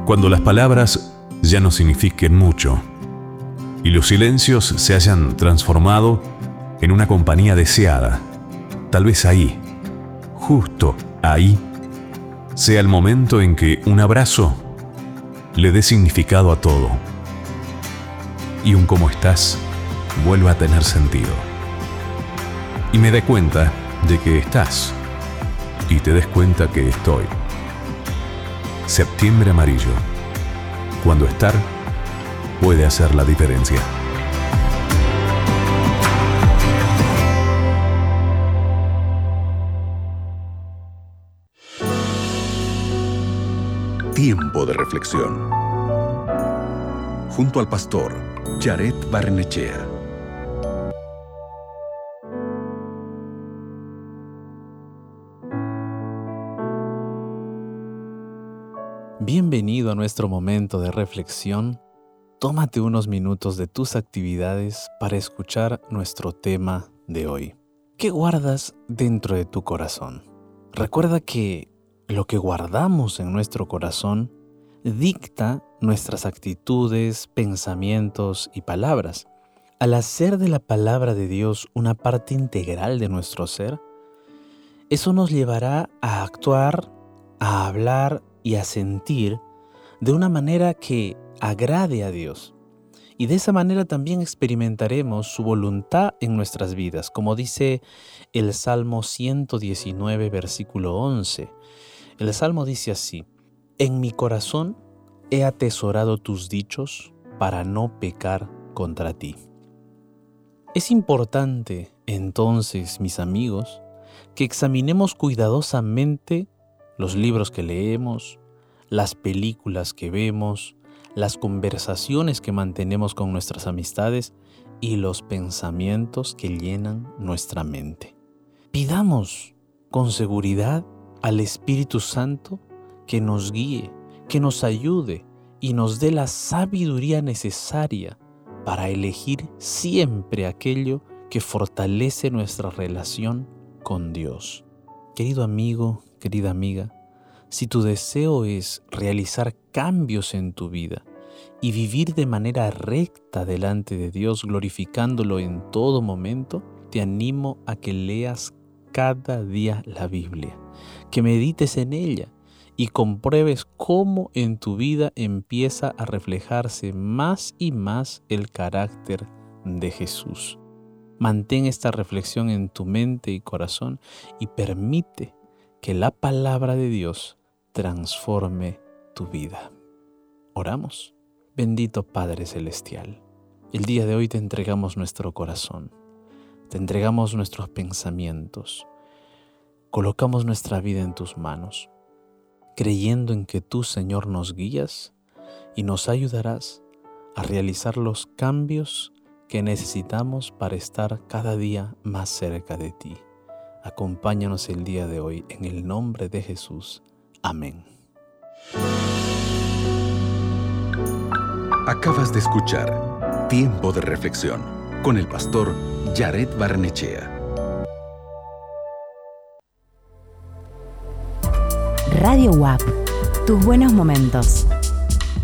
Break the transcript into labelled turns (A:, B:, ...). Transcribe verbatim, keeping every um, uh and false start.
A: Cuando las palabras ya no signifiquen mucho y los silencios se hayan transformado en una compañía deseada, tal vez ahí, justo ahí, sea el momento en que un abrazo le dé significado a todo y un cómo estás vuelva a tener sentido. Y me dé cuenta de que estás y te des cuenta que estoy. Septiembre amarillo, cuando estar puede hacer la diferencia.
B: Tiempo de reflexión. Junto al pastor Jared Barnechea.
C: Bienvenido a nuestro momento de reflexión. Tómate unos minutos de tus actividades para escuchar nuestro tema de hoy. ¿Qué guardas dentro de tu corazón? Recuerda que lo que guardamos en nuestro corazón dicta nuestras actitudes, pensamientos y palabras. Al hacer de la palabra de Dios una parte integral de nuestro ser, eso nos llevará a actuar, a hablar y a sentir de una manera que agrade a Dios. Y de esa manera también experimentaremos su voluntad en nuestras vidas, como dice el Salmo ciento diecinueve, versículo once. El Salmo dice así: En mi corazón he atesorado tus dichos para no pecar contra ti. Es importante, entonces, mis amigos, que examinemos cuidadosamente los libros que leemos, las películas que vemos, las conversaciones que mantenemos con nuestras amistades y los pensamientos que llenan nuestra mente. Pidamos con seguridad al Espíritu Santo que nos guíe, que nos ayude y nos dé la sabiduría necesaria para elegir siempre aquello que fortalece nuestra relación con Dios. Querido amigo, querida amiga, si tu deseo es realizar cambios en tu vida y vivir de manera recta delante de Dios, glorificándolo en todo momento, te animo a que leas cada día la Biblia, que medites en ella y compruebes cómo en tu vida empieza a reflejarse más y más el carácter de Jesús. Mantén esta reflexión en tu mente y corazón y permite que la palabra de Dios transforme tu vida. Oramos. Bendito Padre Celestial, el día de hoy te entregamos nuestro corazón, te entregamos nuestros pensamientos, colocamos nuestra vida en tus manos, creyendo en que tú, Señor, nos guías y nos ayudarás a realizar los cambios que necesitamos para estar cada día más cerca de ti. Acompáñanos el día de hoy en el nombre de Jesús. Amén.
B: Acabas de escuchar Tiempo de Reflexión con el pastor Jared Barnechea.
D: Radio U A P, tus buenos momentos.